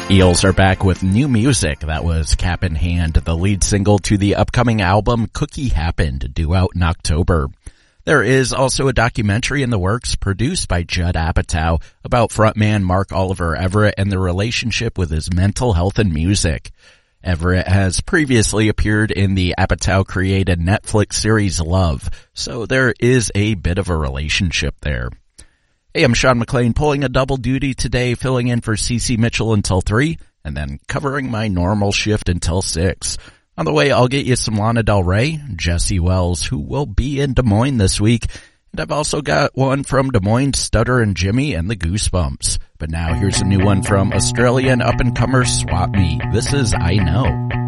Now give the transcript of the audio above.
Eels are back with new music. That was Cap in Hand, the lead single to the upcoming album Cookie Happened, due out in October. There is also a documentary in the works produced by Judd Apatow about frontman Mark Oliver Everett and the relationship with his mental health and music. Everett has previously appeared in the Apatow-created Netflix series Love, so there is a bit of a relationship there. Hey, I'm Sean McLean, pulling a double duty today, filling in for CC Mitchell until 3, and then covering my normal shift until 6. On the way, I'll get you some Lana Del Rey, Jesse Wells, who will be in Des Moines this week, and I've also got one from Des Moines, Stutter and Jimmy and the Goosebumps. But now here's a new one from Australian up-and-comer Swap Me. This is I Know.